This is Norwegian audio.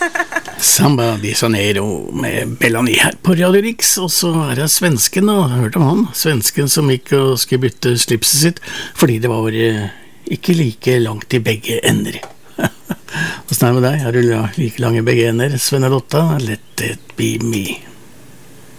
Samba di Janeiro med Bellany her på Radio Rix, og så det svensken, da, hørte om han, svensken som gikk og skulle bytte slipset sitt, fordi det var ikke like langt i begge ender. Hvordan det med deg? Har du like lange begge ender? Sven Lotta, Let It Be Me.